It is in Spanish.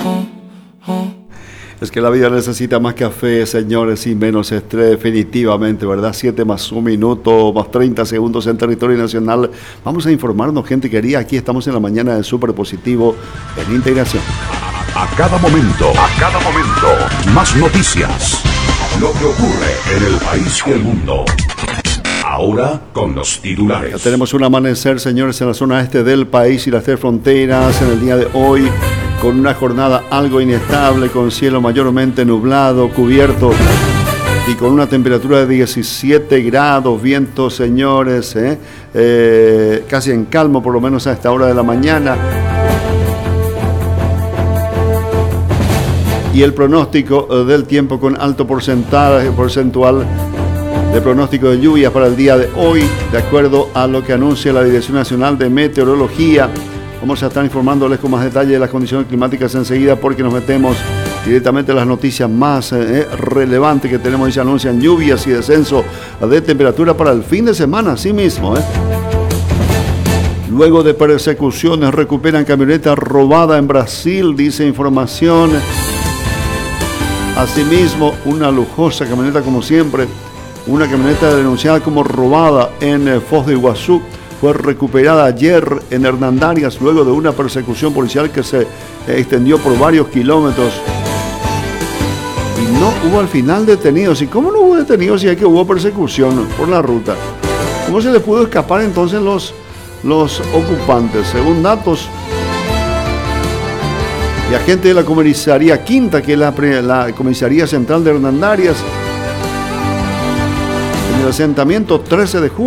Es que la vida necesita más café, señores, y menos estrés, definitivamente, ¿verdad? 7 más 1 minuto, más 30 segundos en territorio nacional. Vamos a informarnos, gente querida. Aquí estamos en la mañana de Súper Positivo en Integración. A cada momento, más noticias. Lo que ocurre en el país y el mundo. Ahora con los titulares. Ya tenemos un amanecer, señores, en la zona este del país y las 3 fronteras en el día de hoy, con una jornada algo inestable, con cielo mayormente nublado, cubierto y con una temperatura de 17 grados, viento, señores, casi en calmo, por lo menos a esta hora de la mañana. Y el pronóstico del tiempo con alto porcentual de pronóstico de lluvias para el día de hoy, de acuerdo a lo que anuncia la Dirección Nacional de Meteorología. Vamos a estar informándoles con más detalle de las condiciones climáticas enseguida, porque nos metemos directamente en las noticias más relevantes que tenemos, y se anuncian lluvias y descenso de temperatura para el fin de semana, así mismo. Luego de persecuciones, recuperan camioneta robada en Brasil, dice información. Asimismo, una lujosa camioneta, como siempre, una camioneta denunciada como robada en Foz de Iguazú, fue recuperada ayer en Hernandarias luego de una persecución policial que se extendió por varios kilómetros. Y no hubo al final detenidos. ¿Y cómo no hubo detenidos si es que hubo persecución por la ruta? ¿Cómo se les pudo escapar entonces los ocupantes? Según datos de agentes de la comisaría Quinta, que es la comisaría central de Hernandarias, en el asentamiento 13 de julio,